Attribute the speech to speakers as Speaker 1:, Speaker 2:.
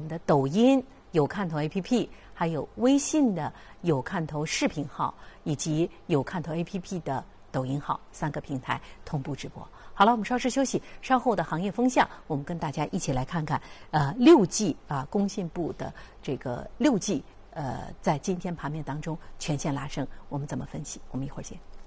Speaker 1: 的抖音有看头 APP， 还有微信的有看头视频号，以及有看头 APP 的抖音号3个平台同步直播。好了，我们稍事休息，稍后的行业风向，我们跟大家一起来看看6G 工信部的这个6G 在今天盘面当中全线拉升，我们怎么分析？我们一会儿见。